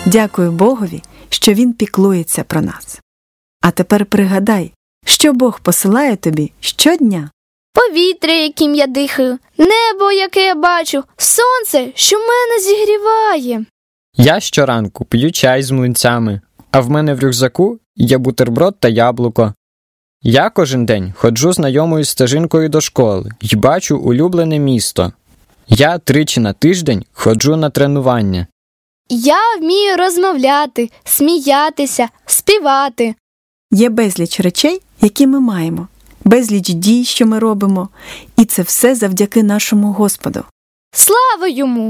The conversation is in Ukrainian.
Дякую Богові, що Він піклується про нас. А тепер пригадай, що Бог посилає тобі щодня. Повітря, яким я дихаю, небо, яке я бачу, сонце, що мене зігріває. Я щоранку п'ю чай з млинцями, а в мене в рюкзаку є бутерброд та яблуко. Я кожен день ходжу знайомою стежинкою до школи і бачу улюблене місто. Я 3 на тиждень ходжу на тренування. Я вмію розмовляти, сміятися, співати. Є безліч речей, які ми маємо, безліч дій, що ми робимо, і це все завдяки нашому Господу. Слава йому!